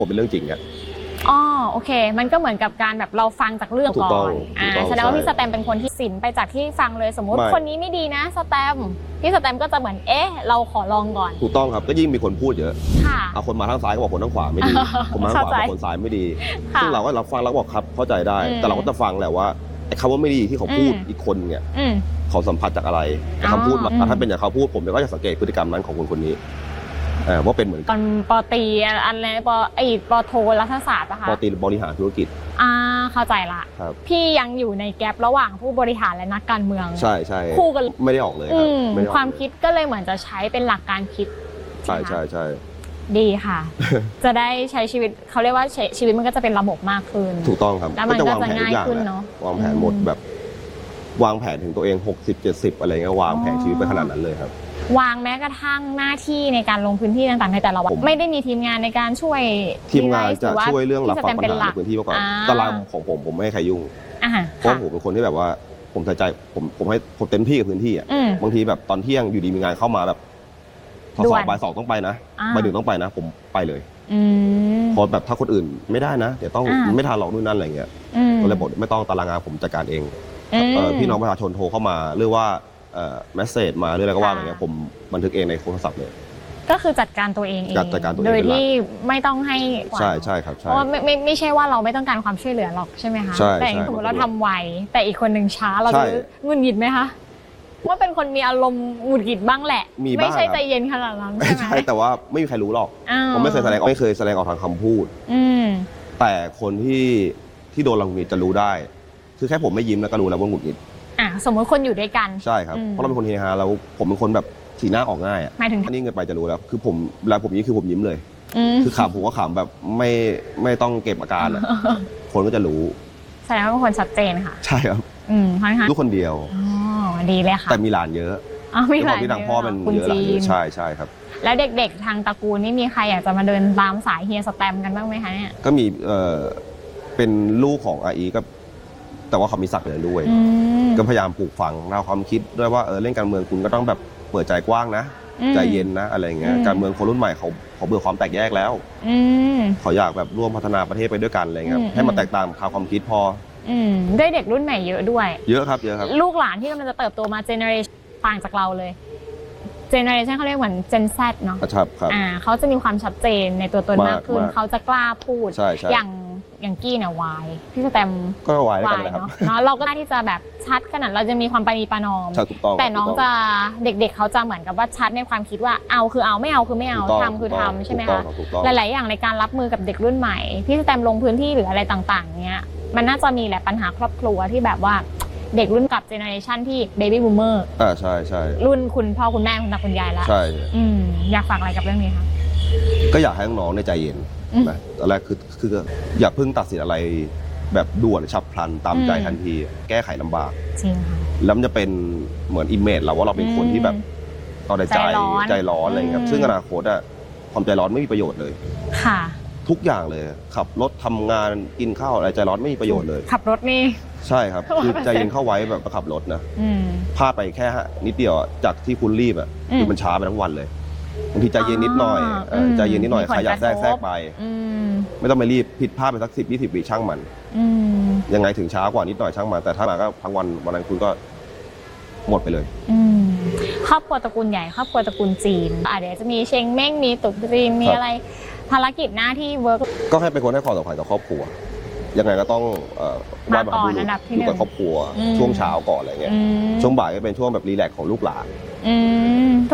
ผมเป็นเรื่องจริงอะอ๋อโอเคมันก็เหมือนกับการแบบเราฟังจากเรื่องก่อนแสดงว่าพี่สแตมเป็นคนที่สินไปจากที่ฟังเลยสมมุติคนนี้ไม่ดีนะสแตมพี่สแตมก็จะเหมือนเราขอลองก่อนถูกต้องครับก็ยิ่งมีคนพูดเยอะเอาคนมาทางซ้ายก็บอกคนทางขวาไม่ดีคนมาทางขวาบอกคนซ้ายไม่ดีซึ่งเราก็รับฟังแล้วบอกครับเข้าใจได้แต่เราก็จะฟังแหละว่าไอ้คำว่าไม่ดีที่เขาพูดอีกคนเนี่ยเขาสัมผัสจากอะไรคำพูดถ้าเป็นอย่างเขาพูดผมก็จะสังเกตพฤติกรรมนั้นของคนนี้ว่าเป็นเหมือนกันปตีอะไรปโทรัฐศาสตร์ป่ะคะปตีบริหารธุรกิจเข้าใจละพี่ยังอยู่ในแกประหว่างผู้บริหารและนักการเมืองใช่คู่กันไม่ได้ออกเลยครับความคิดก็เลยเหมือนจะใช้เป็นหลักการคิดใช่ดีค่ะ จะได้ใช้ชีวิตเขาเรียกว่าชีวิตมันก็จะเป็นระบบมากขึ้นถูกต้องครับแล้วมันก็จะง่ายขึ้นเนาะวางแผนหมดแบบวางแผนถึงตัวเอง60-70อะไรเงี้ยวางแผนชีวิตไปขนาดนั้นเลยครับวางแม้กระทั่งหน้าที่ในการลงพื้นที่ต่างๆในแต่ละวันไม่ได้มีทีมงานในการช่วยทีมงานจะช่วยเรื่องรับฟังปัญหาในพื้นที่มากกว่าตารางของผมไม่ให้ใครยุ่งเพราะผมเป็นคนที่แบบว่าผมใส่ใจผมให้ผมเต็มที่กับพื้นที่อ่ะบางทีแบบตอนเที่ยงอยู่ดีมีงานเข้ามาแบบบ่าย 2ต้องไปนะบ่าย 1ต้องไปนะผมไปเลยพอแบบถ้าคนอื่นไม่ได้นะเดี๋ยวต้องไม่ทันหรอกนู่นนั่นอะไรเงี้ยก็เลยบอกไม่ต้องตารางงานผมจัดการเองพี่น้องประชาชนโทรเข้ามาเรื่องว่าเมสเซจมาเรื่องอะไรก็ว่าอะไรเงี้ยผมบันทึกเองในโทรศัพท์เลยก็คือจัดการตัวเองโดยที่ไม่ต้องให้ใช่ครับเพราะว่าไม่ใช่ว่าเราไม่ต้องการความช่วยเหลือหรอกใช่ไหมคะแต่สมมติเราทำไวแต่อีกคนหนึ่งช้าเราจะหงุดหงิดไหมคะว่าเป็นคนมีอารมณ์หงุดหงิดบ้างแหละไม่ใช่ใจเย็นขนาดนั้นใช่แต่ว่าไม่มีใครรู้หรอกผมไม่เคยแสดงออกทางคำพูดแต่คนที่โดนเราหงุดหงิดจะรู้ได้คือแค่ผมไม่ยิ้มแล้วก็รู้แล้วว่าหงุดหงิดสมมติคนอยู่ด้วยกันใช่ครับเพราะเราเป็นคนเฮฮาแล้วผมเป็นคนแบบสีหน้าออกง่ายหมายถึงนี่เงินไปจะรู้แล้วคือผมเวลาผมยิ้มคือผมยิ้มเลยคือขำผมก็ขำแบบไม่ต้องเก็บอาการคนก็จะรู้แสดงว่าเป็นคนชัดเจนค่ะใช่ครับลูกคนเดียวดีเลยค่ะแต่มีหลานเยอะมีหลานที่ทางพ่อมันเยอะหลานเยอะใช่ครับแล้วเด็กๆทางตระกูลนี่มีใครอยากจะมาเดินตามสายเฮียสแตมกันบ้างไหมคะเนี่ยก็มีเป็นลูกของอาอีก็แต่ว่าเขามีศักดิ์เลยด้วยก็พยายามปลูกฝังแนวความคิดด้วยว่าเล่นการเมืองคุณก็ต้องแบบเปิดใจกว้างนะใจเย็นนะอะไรเงี้ยการเมืองคนรุ่นใหม่เขาเบื่อความแตกแยกแล้วเขาอยากแบบร่วมพัฒนาประเทศไปด้วยกันอะไรเงี้ยให้มันแตกต่างความคิดพอได้เด็กรุ่นใหม่เยอะด้วยเยอะครับลูกหลานที่กำลังจะเติบโตมาเจเนอเรชั่นต่างจากเราเลยเจเนอเรชันเขาเรียกเหมือน Gen Z เนาะครับเขาจะมีความชัดเจนในตัวตนมากขึ้นเขาจะกล้าพูดอย่างกี้เนี่ยวายพี่สแตมก็วายเนาะเราก็ได้ที่จะแบบชัดขนาดเราจะมีความปณีประนอมแต่น้องจะเด็กๆเขาจะเหมือนกับว่าชัดในความคิดว่าเอาคือเอาไม่เอาคือไม่เอาทำคือทำใช่ไหมคะหลายๆอย่างในการรับมือกับเด็กรุ่นใหม่พี่สแตมลงพื้นที่หรืออะไรต่างๆเนี้ยมันน่าจะมีแหละปัญหาครอบครัวที่แบบว่าเด็กรุ่นกับเจเนอเรชันที่เบบี้บูมเมอร์ใช่รุ่นคุณพ่อคุณแม่คุณตาคุณยายแล้วใช่อยากฝากอะไรกับเรื่องนี้คะก็อยากให้น้องๆในใจเย็นนะตอนแรกคืออย่าเพิ่งตัดสินอะไรแบบด่วนฉับพลันตามใจทันทีแก้ไขลำบากจริงค่ะแล้วมันจะเป็นเหมือนอิมเมจเราว่าเราเป็นคนที่แบบตอนใจร้อนอะไรเงี้ยซึ่งอนาคตความใจร้อนไม่มีประโยชน์เลยค่ะทุกอย่างเลยขับรถทำงานกินข้าวอะไรใจร้อนไม่มีประโยชน์เลยขับรถนี่ใช่ครับคือใจเย็นเข้าไว้แบบขับรถนะพลาดไปแค่นิดเดียวจากที่คุณรีบคือมันช้าไปทั้งวันเลยบางทีใจเย็นนิดหน่อยใจเย็นนิดหน่อยใครอยากแทรกไปไม่ต้องไปรีบผิดพลาดไปสัก10-20 วิช่างมันยังไงถึงช้ากว่านิดหน่อยช่างมันแต่ถ้ามาก็ทั้งวันนั้นคุณก็หมดไปเลยครอบครัวตระกูลใหญ่ครอบครัวตระกูลจีนเดี๋ยวจะมีเชงเม้งมีตุ๊กจีนมีอะไรภารกิจหน้าที่เวิร์กก็ให้เป็นคนให้ความสำคัญกับครอบครัวยังไงก็ต้องไหว้บรรพบุรุษอยู่กับครอบครัวช่วงเช้าก่อนอะไรเงี้ยช่วงบ่ายก็เป็นช่วงแบบรีแลกซ์ของลูกหลาน